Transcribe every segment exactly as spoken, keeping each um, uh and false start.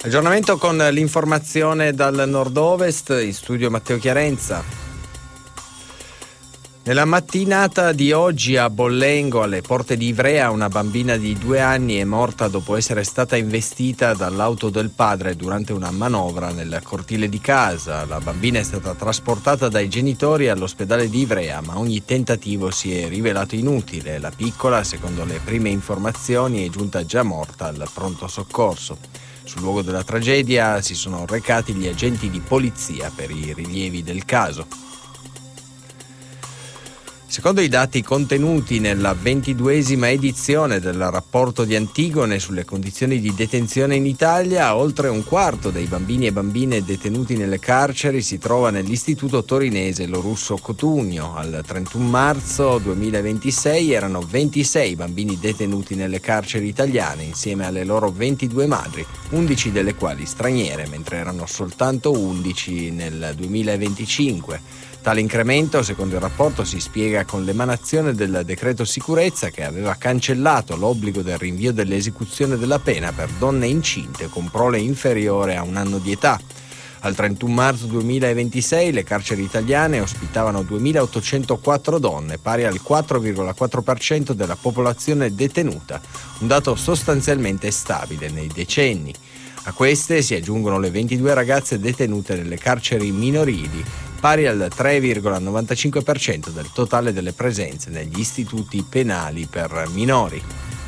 Aggiornamento con l'informazione dal nord-ovest, in studio Matteo Chiarenza. Nella mattinata di oggi a Bollengo, alle porte di Ivrea, una bambina di due anni è morta dopo essere stata investita dall'auto del padre durante una manovra nel cortile di casa. La bambina è stata trasportata dai genitori all'ospedale di Ivrea, ma ogni tentativo si è rivelato inutile. La piccola, secondo le prime informazioni, è giunta già morta al pronto soccorso. Sul luogo della tragedia si sono recati gli agenti di polizia per i rilievi del caso. Secondo i dati contenuti nella ventiduesima edizione del rapporto di Antigone sulle condizioni di detenzione in Italia, oltre un quarto dei bambini e bambine detenuti nelle carceri si trova nell'istituto torinese Lorusso Cotugno. Al trentuno marzo duemilaventisei erano ventisei bambini detenuti nelle carceri italiane insieme alle loro ventidue madri, undici delle quali straniere, mentre erano soltanto undici nel duemilaventicinque. Tale incremento, secondo il rapporto, si spiega con l'emanazione del decreto sicurezza che aveva cancellato l'obbligo del rinvio dell'esecuzione della pena per donne incinte con prole inferiore a un anno di età. Al trentuno marzo duemilaventisei le carceri italiane ospitavano duemilaottocentoquattro donne, pari al quattro virgola quattro per cento della popolazione detenuta, un dato sostanzialmente stabile nei decenni. A queste si aggiungono le ventidue ragazze detenute nelle carceri minorili, pari al tre virgola novantacinque per cento del totale delle presenze negli istituti penali per minori.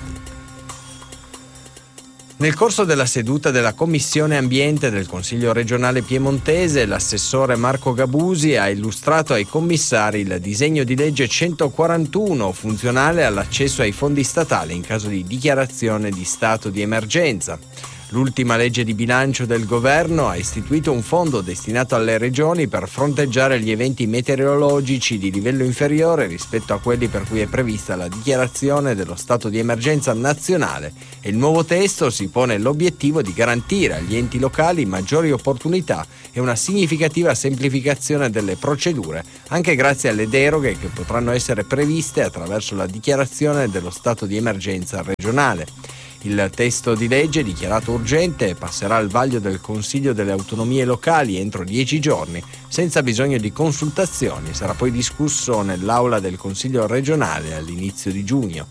Nel corso della seduta della Commissione Ambiente del Consiglio regionale piemontese, l'assessore Marco Gabusi ha illustrato ai commissari il disegno di legge centoquarantuno, funzionale all'accesso ai fondi statali in caso di dichiarazione di stato di emergenza. L'ultima legge di bilancio del governo ha istituito un fondo destinato alle regioni per fronteggiare gli eventi meteorologici di livello inferiore rispetto a quelli per cui è prevista la dichiarazione dello stato di emergenza nazionale, e il nuovo testo si pone l'obiettivo di garantire agli enti locali maggiori opportunità e una significativa semplificazione delle procedure, anche grazie alle deroghe che potranno essere previste attraverso la dichiarazione dello stato di emergenza regionale. Il testo di legge, dichiarato urgente, passerà al vaglio del Consiglio delle Autonomie Locali entro dieci giorni, senza bisogno di consultazioni. Sarà poi discusso nell'aula del Consiglio regionale all'inizio di giugno.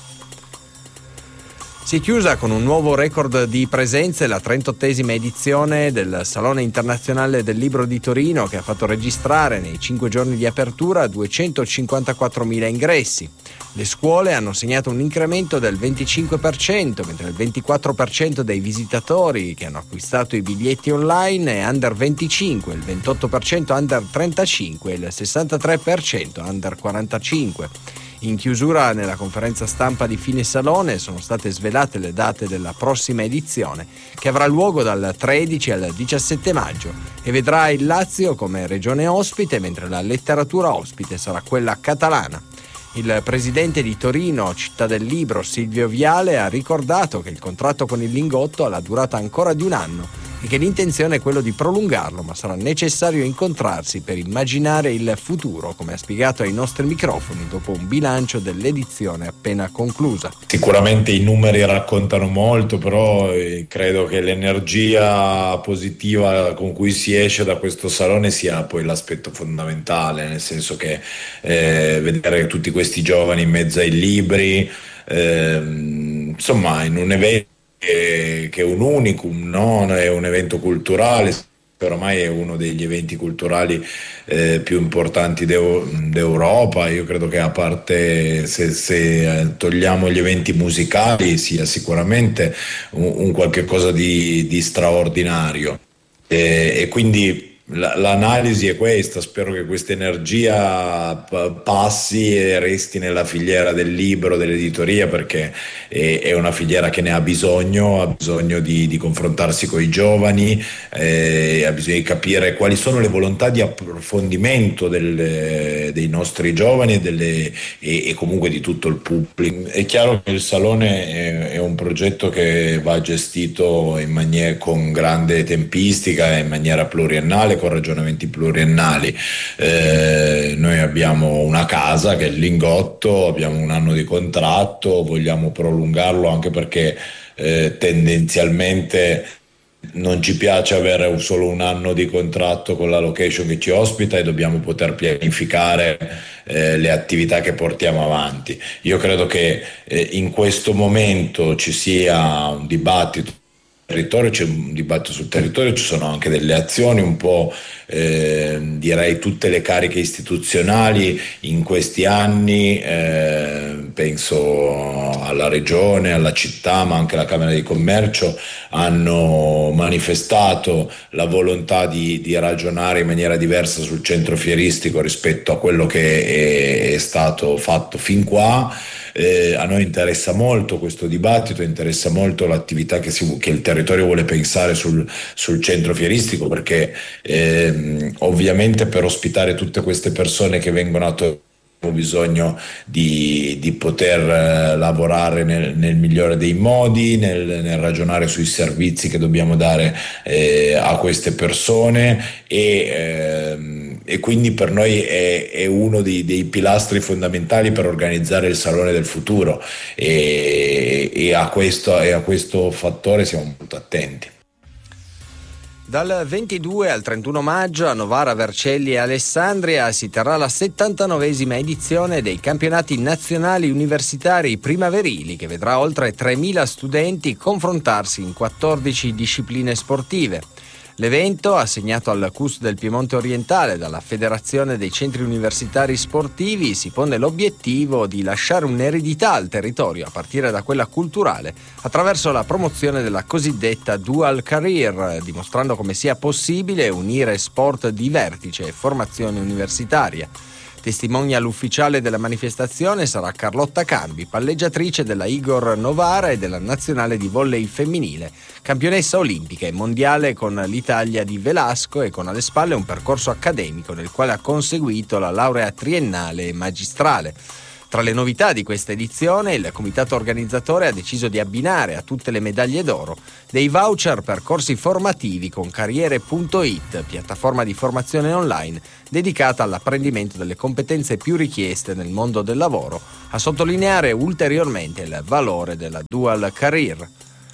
Si è chiusa con un nuovo record di presenze la trentottesima edizione del Salone Internazionale del Libro di Torino, che ha fatto registrare nei cinque giorni di apertura duecentocinquantaquattromila ingressi. Le scuole hanno segnato un incremento del venticinque per cento, mentre il ventiquattro per cento dei visitatori che hanno acquistato i biglietti online è under venticinque, il ventotto per cento under trentacinque e il sessantatré per cento under quarantacinque. In chiusura, nella conferenza stampa di fine salone, sono state svelate le date della prossima edizione, che avrà luogo dal tredici al diciassette maggio e vedrà il Lazio come regione ospite, mentre la letteratura ospite sarà quella catalana. Il presidente di Torino, Città del Libro, Silvio Viale, ha ricordato che il contratto con il Lingotto ha la durata ancora di un anno e che l'intenzione è quello di prolungarlo, ma sarà necessario incontrarsi per immaginare il futuro, come ha spiegato ai nostri microfoni dopo un bilancio dell'edizione appena conclusa. Sicuramente i numeri raccontano molto, però credo che l'energia positiva con cui si esce da questo salone sia poi l'aspetto fondamentale, nel senso che eh, vedere tutti questi giovani in mezzo ai libri, eh, insomma, in un evento che è un unicum, no? È un evento culturale, ormai è uno degli eventi culturali eh, più importanti d'Eu- d'Europa. Io credo che, a parte se, se togliamo gli eventi musicali, sia sicuramente un, un qualche cosa di, di straordinario, e, e quindi la, l'analisi è questa. Spero che questa energia p- passi e resti nella filiera del libro, dell'editoria, perché è, è una filiera che ne ha bisogno, ha bisogno di, di confrontarsi con i giovani, eh, ha bisogno di capire quali sono le volontà di approfondimento del, dei nostri giovani e, delle, e, e comunque di tutto il pubblico. È chiaro che il Salone è, è un progetto che va gestito in maniera, con grande tempistica e in maniera pluriennale, con ragionamenti pluriennali. Eh, noi abbiamo una casa che è il Lingotto, abbiamo un anno di contratto, vogliamo prolungarlo anche perché eh, tendenzialmente non ci piace avere solo un anno di contratto con la location che ci ospita e dobbiamo poter pianificare eh, le attività che portiamo avanti. Io credo che eh, in questo momento ci sia un dibattito territorio, c'è un dibattito sul territorio, ci sono anche delle azioni, un po' eh, direi tutte le cariche istituzionali in questi anni, eh, penso alla regione, alla città, ma anche alla Camera di Commercio, hanno manifestato la volontà di, di ragionare in maniera diversa sul centro fieristico rispetto a quello che è, è stato fatto fin qua. Eh, a noi interessa molto questo dibattito, interessa molto l'attività che, si, che il territorio vuole pensare sul, sul centro fieristico, perché ehm, ovviamente per ospitare tutte queste persone che vengono a Torino abbiamo bisogno di, di poter eh, lavorare nel, nel migliore dei modi, nel, nel ragionare sui servizi che dobbiamo dare eh, a queste persone e ehm, e quindi per noi è, è uno dei, dei pilastri fondamentali per organizzare il Salone del Futuro e, e, a questo, e a questo fattore siamo molto attenti. Dal ventidue al trentuno maggio a Novara, Vercelli e Alessandria si terrà la settantanovesima edizione dei campionati nazionali universitari primaverili, che vedrà oltre tremila studenti confrontarsi in quattordici discipline sportive. L'evento, assegnato al C U S del Piemonte Orientale dalla Federazione dei Centri Universitari Sportivi, si pone l'obiettivo di lasciare un'eredità al territorio, a partire da quella culturale, attraverso la promozione della cosiddetta dual career, dimostrando come sia possibile unire sport di vertice e formazione universitaria. Testimonial ufficiale della manifestazione sarà Carlotta Cambi, palleggiatrice della Igor Novara e della nazionale di volley femminile, campionessa olimpica e mondiale con l'Italia di Velasco e con alle spalle un percorso accademico nel quale ha conseguito la laurea triennale e magistrale. Tra le novità di questa edizione, il comitato organizzatore ha deciso di abbinare a tutte le medaglie d'oro dei voucher per corsi formativi con Carriere punto it, piattaforma di formazione online dedicata all'apprendimento delle competenze più richieste nel mondo del lavoro, a sottolineare ulteriormente il valore della dual career.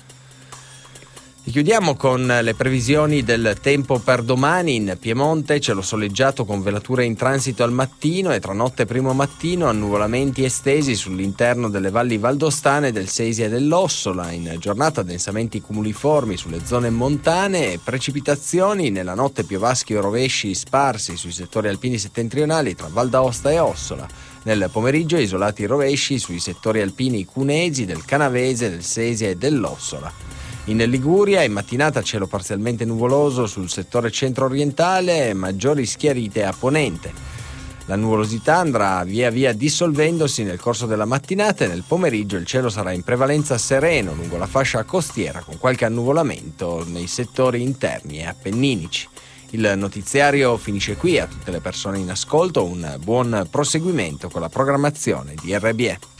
Chiudiamo con le previsioni del tempo per domani. In Piemonte cielo soleggiato con velature in transito al mattino e tra notte e primo mattino annuvolamenti estesi sull'interno delle valli valdostane del Sesia e dell'Ossola. In giornata densamenti cumuliformi sulle zone montane e precipitazioni. Nella notte piovaschi o rovesci sparsi sui settori alpini settentrionali tra Val d'Aosta e Ossola. Nel pomeriggio isolati rovesci sui settori alpini cunesi, del Canavese, del Sesia e dell'Ossola. In Liguria, in mattinata cielo parzialmente nuvoloso sul settore centro-orientale e maggiori schiarite a ponente. La nuvolosità andrà via via dissolvendosi nel corso della mattinata e nel pomeriggio il cielo sarà in prevalenza sereno lungo la fascia costiera con qualche annuvolamento nei settori interni e appenninici. Il notiziario finisce qui. A tutte le persone in ascolto un buon proseguimento con la programmazione di R B E.